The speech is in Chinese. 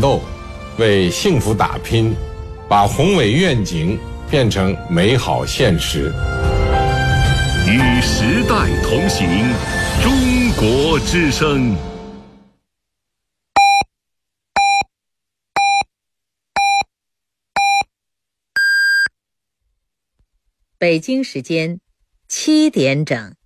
斗，为幸福打拼，把宏伟愿景变成美好现实。 与时代同行，中国之声。 北京时间7点整。